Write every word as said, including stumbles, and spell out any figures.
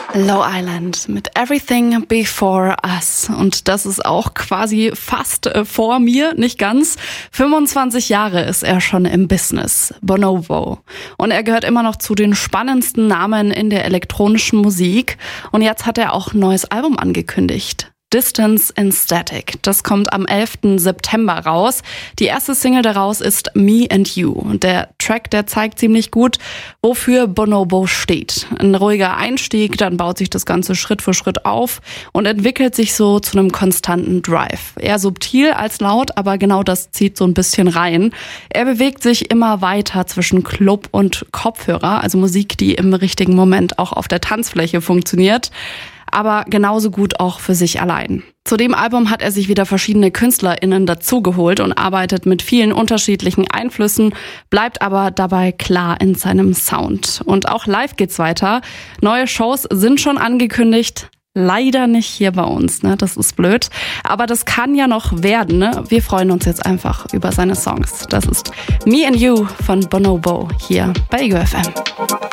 Low Island mit Everything Before Us. Und das ist auch quasi fast äh, vor mir, nicht ganz. fünfundzwanzig Jahre ist er schon im Business. Bonobo. Und er gehört immer noch zu den spannendsten Namen in der elektronischen Musik. Und jetzt hat er auch ein neues Album angekündigt. Distance in Static. Das kommt am elften September raus. Die erste Single daraus ist Me and You. Und der Track, der zeigt ziemlich gut, wofür Bonobo steht. Ein ruhiger Einstieg, dann baut sich das Ganze Schritt für Schritt auf und entwickelt sich so zu einem konstanten Drive. Eher subtil als laut, aber genau das zieht so ein bisschen rein. Er bewegt sich immer weiter zwischen Club und Kopfhörer, also Musik, die im richtigen Moment auch auf der Tanzfläche funktioniert, aber genauso gut auch für sich allein. Zu dem Album hat er sich wieder verschiedene KünstlerInnen dazugeholt und arbeitet mit vielen unterschiedlichen Einflüssen, bleibt aber dabei klar in seinem Sound. Und auch live geht's weiter. Neue Shows sind schon angekündigt. Leider nicht hier bei uns, ne? Das ist blöd. Aber das kann ja noch werden, ne? Wir freuen uns jetzt einfach über seine Songs. Das ist Me and You von Bonobo hier bei E G F M.